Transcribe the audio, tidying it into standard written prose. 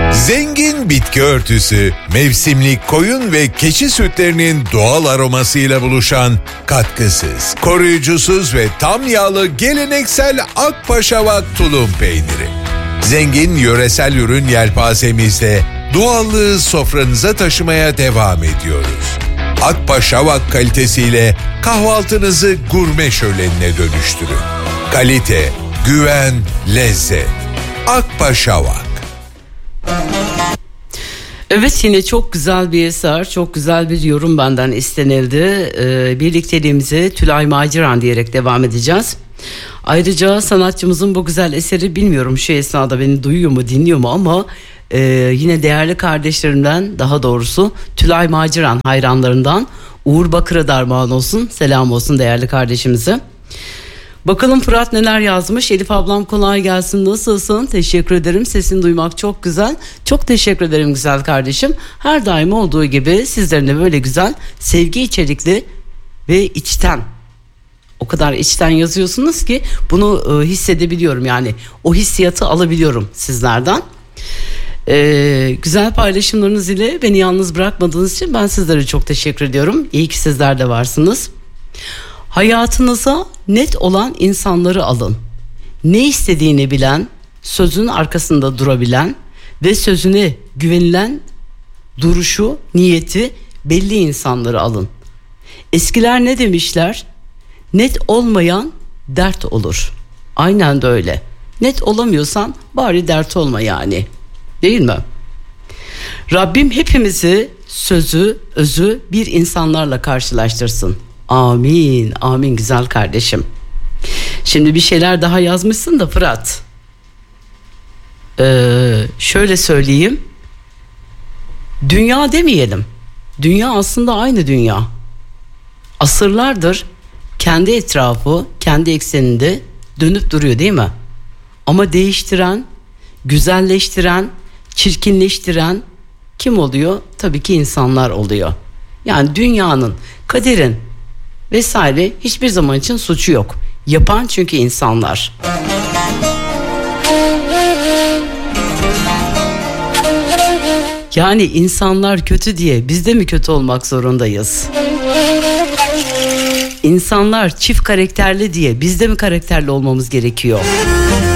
Zengin bitki örtüsü, mevsimlik koyun ve keçi sütlerinin doğal aromasıyla buluşan katkısız, koruyucusuz ve tam yağlı geleneksel Akpaşavak tulum peyniri. Zengin yöresel ürün yelpazemizle doğallığı sofranıza taşımaya devam ediyoruz. Akpaşavak kalitesiyle kahvaltınızı gurme şölenine dönüştürün. Kalite, güven, lezzet. Akpaşavak. Evet, yine çok güzel bir eser, çok güzel bir yorum benden istenildi. Birlikteliğimize Tülay Maciran diyerek devam edeceğiz. Ayrıca sanatçımızın bu güzel eseri, bilmiyorum şu esnada beni duyuyor mu, dinliyor mu ama yine değerli kardeşlerimden, daha doğrusu Tülay Maciran hayranlarından Uğur Bakır'a darman olsun, selam olsun değerli kardeşimize. Bakalım Fırat neler yazmış. Elif ablam kolay gelsin, nasılsın? Teşekkür ederim, sesini duymak çok güzel. Çok teşekkür ederim güzel kardeşim. Her daim olduğu gibi sizlerin de böyle güzel, sevgi içerikli ve içten, o kadar içten yazıyorsunuz ki bunu hissedebiliyorum, yani o hissiyatı alabiliyorum sizlerden. Güzel paylaşımlarınız ile beni yalnız bırakmadığınız için ben sizlere çok teşekkür ediyorum. İyi ki sizler de varsınız. Hayatınıza net olan insanları alın. Ne istediğini bilen, sözün arkasında durabilen ve sözüne güvenilen, duruşu, niyeti belli insanları alın. Eskiler ne demişler? Net olmayan dert olur. Aynen de öyle. Net olamıyorsan bari dert olma yani. Değil mi? Rabbim hepimizi sözü, özü bir insanlarla karşılaştırsın. Amin, amin güzel kardeşim. Şimdi bir şeyler daha yazmışsın da Fırat. Şöyle söyleyeyim. Dünya demeyelim. Dünya aslında aynı dünya. Asırlardır kendi etrafı, kendi ekseninde dönüp duruyor değil mi? Ama değiştiren, güzelleştiren, çirkinleştiren kim oluyor? Tabii ki insanlar oluyor. Yani dünyanın, kaderin vesaire hiçbir zaman için suçu yok. Yapan çünkü insanlar. Yani insanlar kötü diye biz de mi kötü olmak zorundayız? İnsanlar çift karakterli diye biz de mi karakterli olmamız gerekiyor?